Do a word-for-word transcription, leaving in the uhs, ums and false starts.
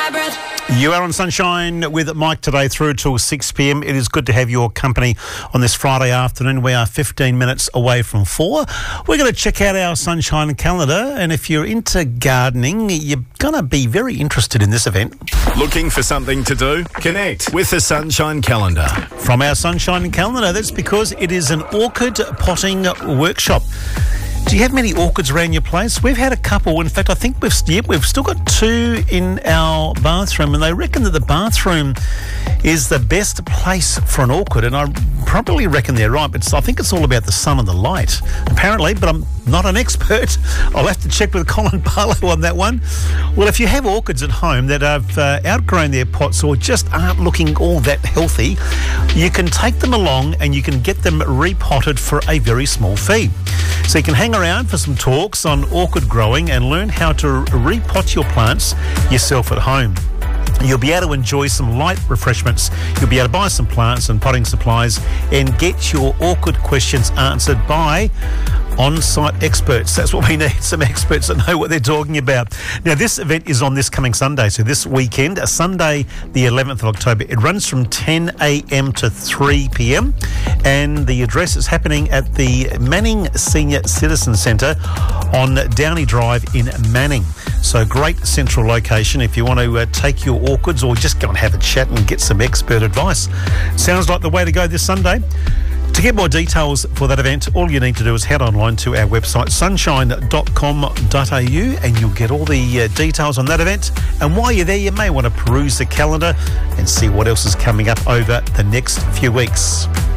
my breath. You are on Sunshine with Mike today through till six p m. It is good to have your company on this Friday afternoon. We are fifteen minutes away from four. We're going to check out our Sunshine calendar, and if you're into gardening, you're going to be very interested in this event. Looking for something to do? Connect with the Sunshine Calendar. From our Sunshine calendar, that's because it is an orchid potting workshop. Do you have many orchids around your place? We've had a couple. In fact, I think we've yep, we've still got two in our bathroom, and they reckon that the bathroom is the best place for an orchid, and I probably reckon they're right, but I think it's all about the sun and the light, apparently, but I'm not an expert. I'll have to check with Colin Barlow on that one. Well, if you have orchids at home that have uh, outgrown their pots or just aren't looking all that healthy, you can take them along and you can get them repotted for a very small fee. So you can hang around for some talks on orchid growing and learn how to repot your plants yourself at home. You'll be able to enjoy some light refreshments. You'll be able to buy some plants and potting supplies and get your orchid questions answered by on-site experts. That's what we need, some experts that know what they're talking about. Now, this event is on this coming Sunday, so this weekend, Sunday the eleventh of October. It runs from ten a m to three p m, and the address is happening at the Manning Senior Citizen Centre on Downey Drive in Manning. So great central location if you want to uh, take your orchids or just go and have a chat and get some expert advice. Sounds like the way to go this Sunday. To get more details for that event, all you need to do is head online to our website, sunshine dot com dot a u, and you'll get all the uh, details on that event. And while you're there, you may want to peruse the calendar and see what else is coming up over the next few weeks.